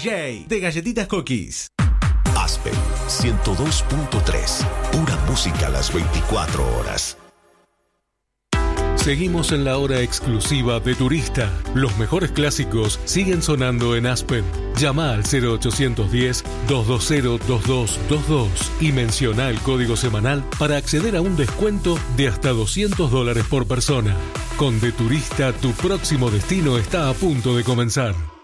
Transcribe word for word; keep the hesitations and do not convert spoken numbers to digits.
J de Galletitas Cookies. Aspen ciento dos punto tres. Pura música a las veinticuatro horas. Seguimos en la hora exclusiva de Turista. Los mejores clásicos siguen sonando en Aspen. Llama al cero ochocientos diez, doscientos veinte, veintidós veintidós y menciona el código semanal para acceder a un descuento de hasta doscientos dólares por persona. Con De Turista, tu próximo destino está a punto de comenzar.